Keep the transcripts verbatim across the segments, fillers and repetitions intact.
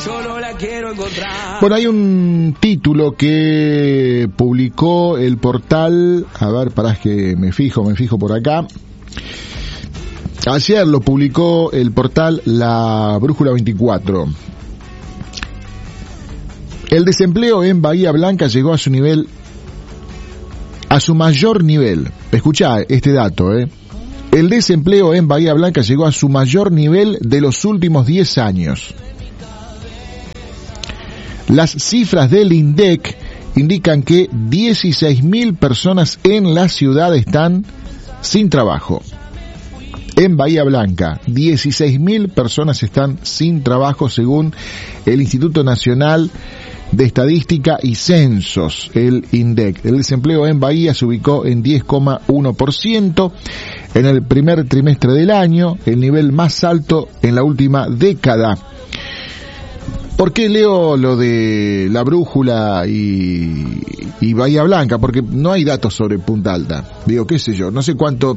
solo la quiero encontrar. Bueno, hay un título que publicó el portal, a ver, pará que me fijo, me fijo por acá. Ayer lo publicó el portal La Brújula veinticuatro. El desempleo en Bahía Blanca llegó a su nivel, a su mayor nivel. Escuchá este dato, eh. El desempleo en Bahía Blanca llegó a su mayor nivel de los últimos diez años. Las cifras del INDEC indican que dieciséis mil personas en la ciudad están sin trabajo. En Bahía Blanca, dieciséis mil personas están sin trabajo según el Instituto Nacional de Estadística y Censos, el INDEC. El desempleo en Bahía se ubicó en diez coma uno por ciento en el primer trimestre del año, el nivel más alto en la última década. ¿Por qué leo lo de La Brújula y, y Bahía Blanca? Porque no hay datos sobre Punta Alta. Digo, qué sé yo, no sé cuánto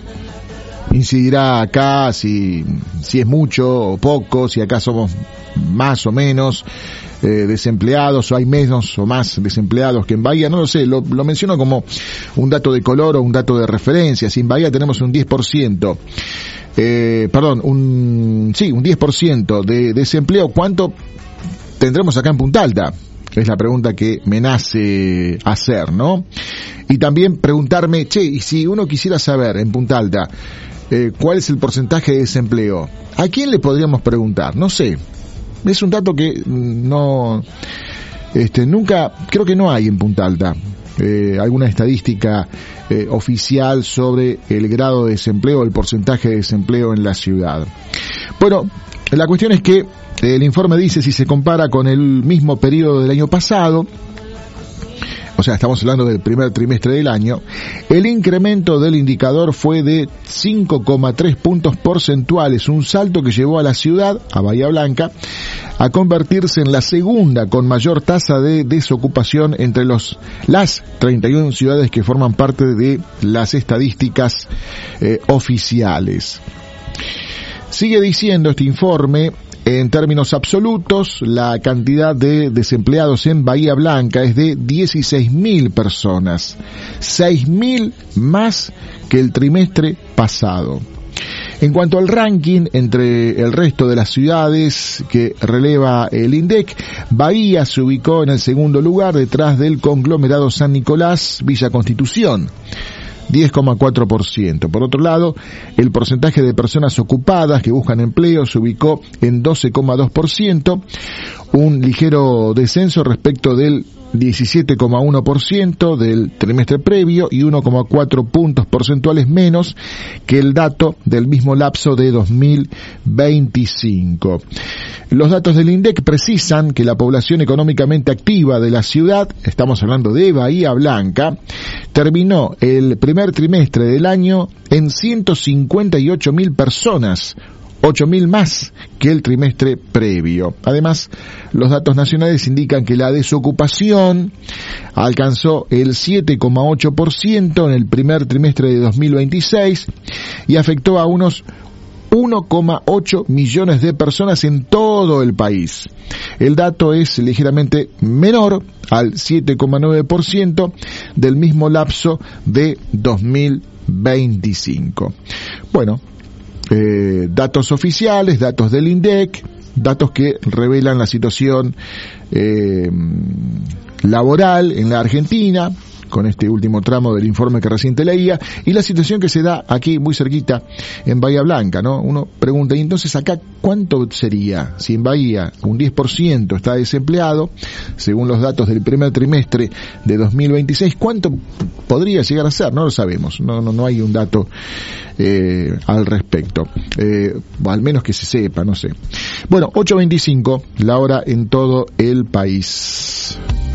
incidirá acá, si, si es mucho o poco, si acá somos más o menos eh, desempleados, o hay menos o más desempleados que en Bahía, no lo sé, lo, lo menciono como un dato de color o un dato de referencia. Si en Bahía tenemos un diez por ciento, eh, perdón, un, sí, un diez por ciento de desempleo, ¿cuánto tendremos acá en Punta Alta? Es la pregunta que me nace hacer, ¿no? Y también preguntarme, che, y si uno quisiera saber en Punta Alta, eh, ¿cuál es el porcentaje de desempleo? ¿A quién le podríamos preguntar? No sé. Es un dato que no, este, nunca, creo que no hay en Punta Alta eh, alguna estadística eh, oficial sobre el grado de desempleo, el porcentaje de desempleo en la ciudad. Bueno, la cuestión es que el informe dice, si se compara con el mismo periodo del año pasado, o sea, estamos hablando del primer trimestre del año, el incremento del indicador fue de cinco coma tres puntos porcentuales, un salto que llevó a la ciudad, a Bahía Blanca, a convertirse en la segunda con mayor tasa de desocupación entre los las treinta y una ciudades que forman parte de las estadísticas eh, oficiales. Sigue diciendo este informe, en términos absolutos, la cantidad de desempleados en Bahía Blanca es de dieciséis mil personas, seis mil más que el trimestre pasado. En cuanto al ranking entre el resto de las ciudades que releva el INDEC, Bahía se ubicó en el segundo lugar detrás del conglomerado San Nicolás, Villa Constitución, diez coma cuatro por ciento. Por otro lado, el porcentaje de personas ocupadas que buscan empleo se ubicó en doce coma dos por ciento, un ligero descenso respecto del diecisiete coma uno por ciento del trimestre previo y uno coma cuatro puntos porcentuales menos que el dato del mismo lapso de dos mil veinticinco. Los datos del INDEC precisan que la población económicamente activa de la ciudad, estamos hablando de Bahía Blanca, terminó el primer trimestre del año en ciento cincuenta y ocho mil personas, ocho mil más que el trimestre previo. Además, los datos nacionales indican que la desocupación alcanzó el siete coma ocho por ciento en el primer trimestre de dos mil veintiséis y afectó a unos uno coma ocho millones de personas en todo el país. El dato es ligeramente menor al siete coma nueve por ciento del mismo lapso de dos mil veinticinco. Bueno, Eh, datos oficiales, datos del INDEC, datos que revelan la situación eh, laboral en la Argentina, con este último tramo del informe que recién te leía, y la situación que se da aquí muy cerquita en Bahía Blanca, ¿no? Uno pregunta, ¿y entonces acá cuánto sería? Si en Bahía un diez por ciento está desempleado, según los datos del primer trimestre de dos mil veintiséis, ¿cuánto podría llegar a ser? No lo sabemos, no no, no hay un dato eh, al respecto, eh, o al menos que se sepa, no sé. Bueno, ocho veinticinco, la hora en todo el país.